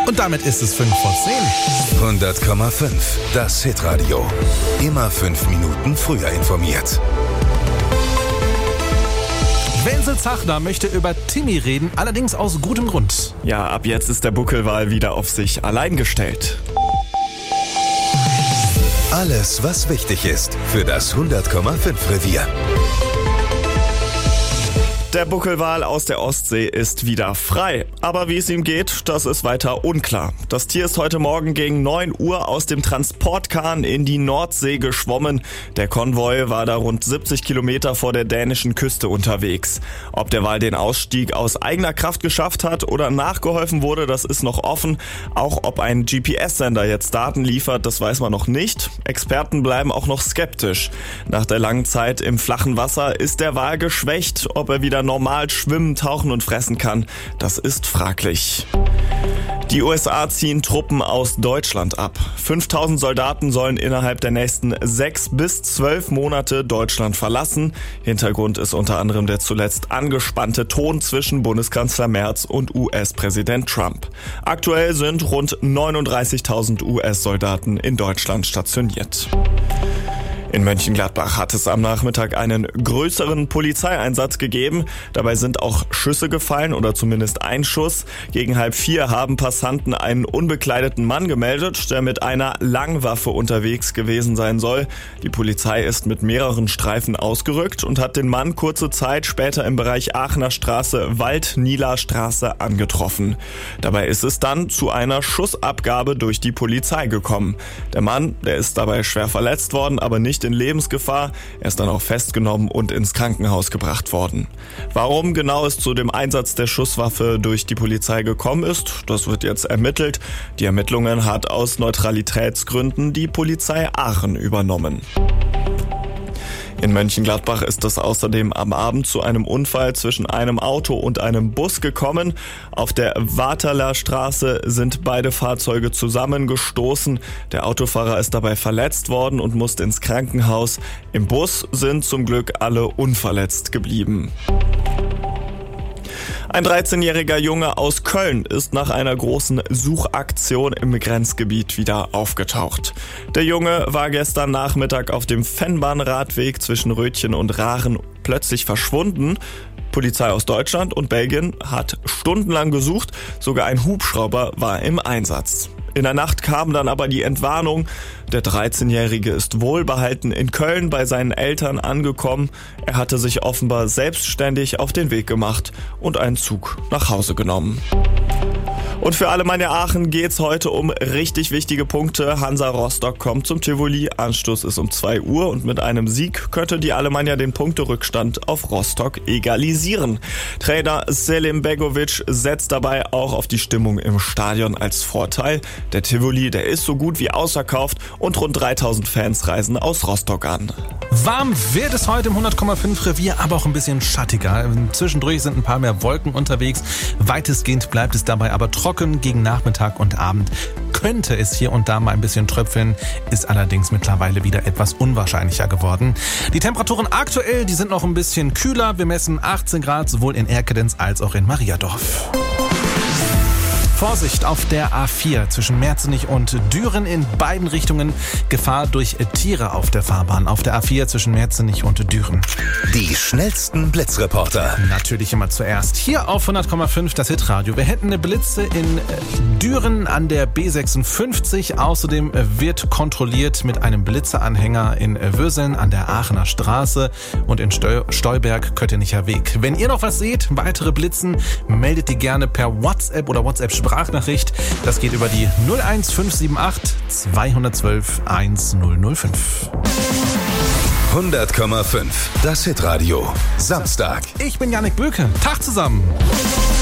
Und damit ist es 5:10. 100,5. Das Hitradio. Immer 5 Minuten früher informiert. Wenzel Zachner möchte über Timmy reden, allerdings aus gutem Grund. Ja, ab jetzt ist der Buckelwal wieder auf sich allein gestellt. Alles, was wichtig ist für das 100,5 Revier. Der Buckelwal aus der Ostsee ist wieder frei. Aber wie es ihm geht, das ist weiter unklar. Das Tier ist heute Morgen gegen 9 Uhr aus dem Transportkahn in die Nordsee geschwommen. Der Konvoi war da rund 70 Kilometer vor der dänischen Küste unterwegs. Ob der Wal den Ausstieg aus eigener Kraft geschafft hat oder nachgeholfen wurde, das ist noch offen. Auch ob ein GPS-Sender jetzt Daten liefert, das weiß man noch nicht. Experten bleiben auch noch skeptisch. Nach der langen Zeit im flachen Wasser ist der Wal geschwächt. Ob er wieder normal schwimmen, tauchen und fressen kann, das ist fraglich. Die USA ziehen Truppen aus Deutschland ab. 5000 Soldaten sollen innerhalb der nächsten 6 bis 12 Monate Deutschland verlassen. Hintergrund ist unter anderem der zuletzt angespannte Ton zwischen Bundeskanzler Merz und US-Präsident Trump. Aktuell sind rund 39.000 US-Soldaten in Deutschland stationiert. In Mönchengladbach hat es am Nachmittag einen größeren Polizeieinsatz gegeben. Dabei sind auch Schüsse gefallen oder zumindest ein Schuss. Gegen 3:30 haben Passanten einen unbekleideten Mann gemeldet, der mit einer Langwaffe unterwegs gewesen sein soll. Die Polizei ist mit mehreren Streifen ausgerückt und hat den Mann kurze Zeit später im Bereich Aachener Straße, Wald-Nieler Straße angetroffen. Dabei ist es dann zu einer Schussabgabe durch die Polizei gekommen. Der Mann, der ist dabei schwer verletzt worden, aber nicht in Lebensgefahr. Er ist dann auch festgenommen und ins Krankenhaus gebracht worden. Warum genau es zu dem Einsatz der Schusswaffe durch die Polizei gekommen ist, das wird jetzt ermittelt. Die Ermittlungen hat aus Neutralitätsgründen die Polizei Aachen übernommen. In Mönchengladbach ist es außerdem am Abend zu einem Unfall zwischen einem Auto und einem Bus gekommen. Auf der Waterler Straße sind beide Fahrzeuge zusammengestoßen. Der Autofahrer ist dabei verletzt worden und musste ins Krankenhaus. Im Bus sind zum Glück alle unverletzt geblieben. Ein 13-jähriger Junge aus Köln ist nach einer großen Suchaktion im Grenzgebiet wieder aufgetaucht. Der Junge war gestern Nachmittag auf dem Fennbahnradweg zwischen Rötchen und Rachen plötzlich verschwunden. Polizei aus Deutschland und Belgien hat stundenlang gesucht, sogar ein Hubschrauber war im Einsatz. In der Nacht kam dann aber die Entwarnung. Der 13-Jährige ist wohlbehalten in Köln bei seinen Eltern angekommen. Er hatte sich offenbar selbstständig auf den Weg gemacht und einen Zug nach Hause genommen. Und für Alemannia Aachen geht's heute um richtig wichtige Punkte. Hansa Rostock kommt zum Tivoli. Anstoß ist um 2 Uhr und mit einem Sieg könnte die Alemannia den Punkterückstand auf Rostock egalisieren. Trainer Selim Begovic setzt dabei auch auf die Stimmung im Stadion als Vorteil. Der Tivoli, der ist so gut wie ausverkauft und rund 3000 Fans reisen aus Rostock an. Warm wird es heute im 100,5 Revier, aber auch ein bisschen schattiger. Zwischendurch sind ein paar mehr Wolken unterwegs. Weitestgehend bleibt es dabei aber trocken. Gegen Nachmittag und Abend könnte es hier und da mal ein bisschen tröpfeln, ist allerdings mittlerweile wieder etwas unwahrscheinlicher geworden. Die Temperaturen aktuell, die sind noch ein bisschen kühler. Wir messen 18 Grad sowohl in Erkelenz als auch in Mariadorf. Vorsicht auf der A4 zwischen Merzenich und Düren in beiden Richtungen. Gefahr durch Tiere auf der Fahrbahn. Auf der A4 zwischen Merzenich und Düren. Die schnellsten Blitzreporter. Natürlich immer zuerst. Hier auf 100,5 das Hitradio. Wir hätten eine Blitze in Düren an der B56. Außerdem wird kontrolliert mit einem Blitzeranhänger in Würseln an der Aachener Straße und in Stolberg Köttenicher Weg. Wenn ihr noch was seht, weitere Blitzen, meldet die gerne per WhatsApp oder WhatsApp-Sprachnachricht. Das geht über die 01578 212 1005. 100,5. Das Hitradio. Samstag. Ich bin Jannik Böke. Tag zusammen.